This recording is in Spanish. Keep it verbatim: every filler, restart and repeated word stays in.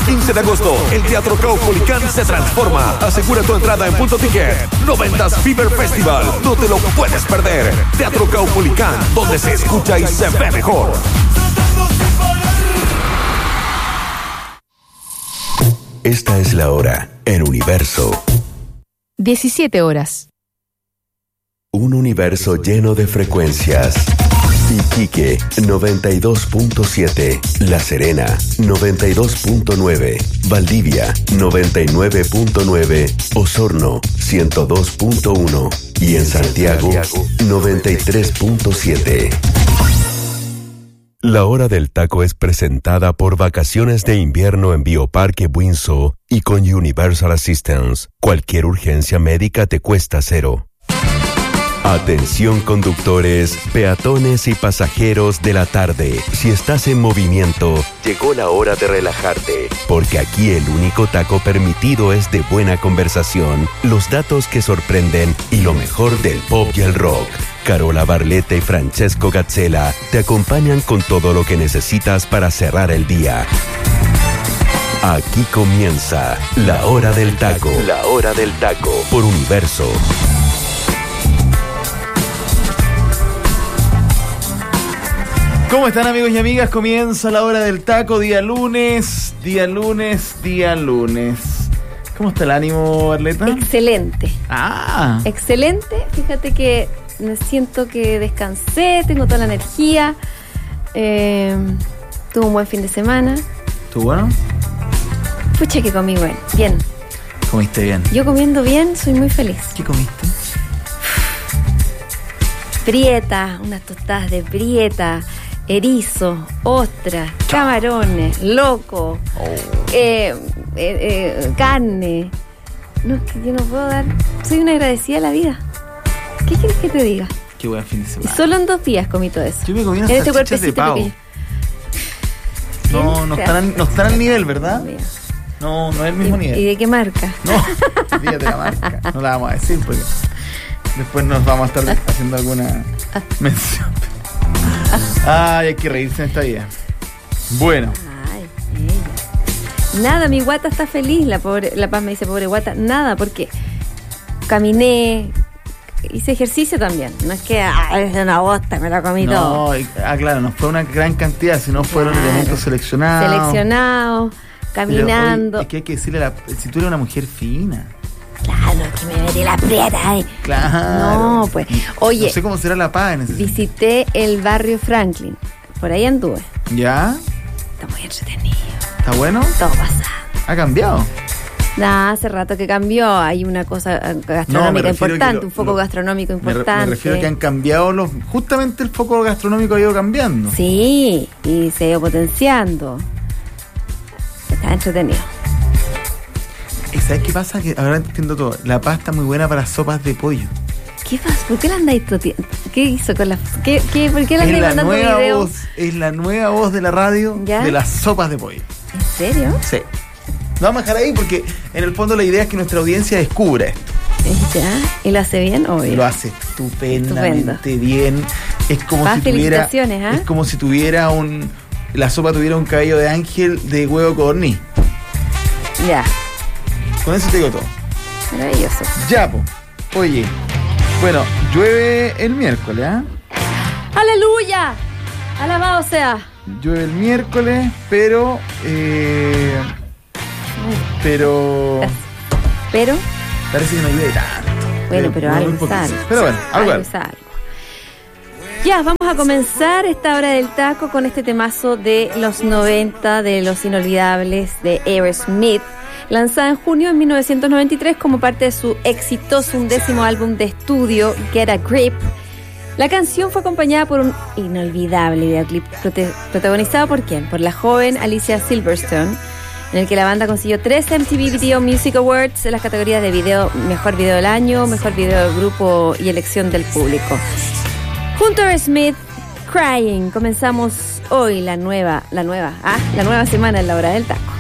quince de agosto, el Teatro Caupolicán se transforma. Asegura tu entrada en Punto Ticket. noventas Fever Festival. No te lo puedes perder. Teatro Caupolicán, donde se escucha y se ve mejor. Esta es la hora en Universo. diecisiete horas. Un universo lleno de frecuencias. Iquique, noventa y dos punto siete. La Serena, noventa y dos punto nueve. Valdivia, noventa y nueve punto nueve. Osorno, ciento dos punto uno. Y en Santiago, noventa y tres punto siete. La Hora del Taco es presentada por Vacaciones de Invierno en Bioparque Buinzo y con Universal Assistance. Cualquier urgencia médica te cuesta cero. Atención conductores, peatones y pasajeros de la tarde. Si estás en movimiento, llegó la hora de relajarte, porque aquí el único taco permitido es de buena conversación, los datos que sorprenden y lo mejor del pop y el rock. Carola Barletta y Francesco Gazzella te acompañan con todo lo que necesitas para cerrar el día. Aquí comienza La Hora del Taco. La Hora del Taco por Universo. ¿Cómo están, amigos y amigas? Comienza La Hora del Taco, día lunes, día lunes, día lunes. ¿Cómo está el ánimo, Barletta? Excelente. Ah. Excelente. Fíjate que me siento que descansé, tengo toda la energía. Eh, tuve un buen fin de semana. ¿Tú bueno? Pucha que comí bueno, bien. ¿Comiste bien? Yo comiendo bien soy muy feliz. ¿Qué comiste? Prieta, unas tostadas de prieta, erizo, ostras, camarones, loco, Oh. eh, eh, eh, carne. No, es que yo no puedo dar. Soy una agradecida a la vida. ¿Qué quieres que te diga? Qué buen fin de Y semana. solo en dos días comí todo eso. Yo me comí unas En este salchichas de cuerpecito pavo. pequeño. No, no están, al- no están al nivel, ¿verdad? Mira. No, no es el mismo ¿Y, nivel. ¿Y de qué marca? No, dígate la marca. No la vamos a decir porque después nos vamos a estar haciendo alguna mención. Ay, hay que reírse en esta vida. Bueno, Ay, ella. Nada, mi guata está feliz, la pobre, la Paz me dice, pobre guata, nada, porque caminé, hice ejercicio también, no es que ah, es una bosta, me lo comí todo. no, y- ah, claro, no fue una gran cantidad, sino fueron Claro. elementos seleccionados. Seleccionado, Pero, caminando. oye, es que hay que decirle, a la, si tú eres una mujer fina. Claro, que me metí la prieta ahí. Claro. No, pues, oye, No sé cómo será la paz en ese sentido. visité el barrio Franklin, por ahí anduve, ¿Ya? está muy entretenido, ¿Está bueno? todo pasa. ¿Ha cambiado? Nah, hace rato que cambió, hay una cosa eh, gastronómica refiero que importante, lo- un foco lo- gastronómico Me, re- importante. me refiero a que han cambiado los... Justamente el foco gastronómico ha ido cambiando. Sí, y se ha ido potenciando. Está entretenido. ¿Y sabes qué pasa? Que ahora entiendo todo. La pasta es muy buena para sopas de pollo. ¿Qué pasa? ¿Por qué la andáis toteando? ¿Qué hizo con la... ¿Qué, qué, ¿Por qué la Es andáis la mandando nueva videos? voz, es la nueva voz de la radio ¿Ya? de las sopas de pollo. ¿En serio? Sí. Lo vamos a dejar ahí porque en el fondo la idea es que nuestra audiencia descubra esto. Eh, ¿Ya? ¿Y lo hace bien? Obvio. Lo hace estupendamente Estupendo. bien. Es como Pa, si tuviera. felicitaciones, ¿ah? Es como si tuviera un. La sopa tuviera un cabello de ángel de huevo codorniz. Ya, Con eso te digo todo. maravilloso. Ya, po. Oye. Bueno, llueve el miércoles, ¿ah? ¡Aleluya! ¡Alabado sea! Llueve el miércoles, pero. Eh, pero. Pero, Parece que no llueve tanto. bueno, Eh, pero muy algo es poquito. algo. Pero bueno, algo. Algo es algo. Ya, vamos a comenzar esta hora del taco con este temazo de los noventa, de los inolvidables de Aerosmith, lanzada en junio de mil novecientos noventa y tres como parte de su exitoso undécimo álbum de estudio, Get a Grip. La canción fue acompañada por un inolvidable videoclip prote- protagonizado por ¿quién? Por la joven Alicia Silverstone, en el que la banda consiguió tres M T V Video Music Awards en las categorías de video, mejor video del año, mejor video del grupo y elección del público. Junto a Smith, Crying, comenzamos hoy la nueva, la nueva, ah, la nueva semana en la hora del taco.